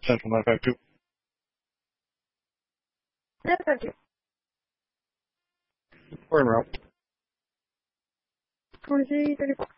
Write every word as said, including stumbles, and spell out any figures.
Central nine five two. nine five two. We're en route. twenty-three thirty-four.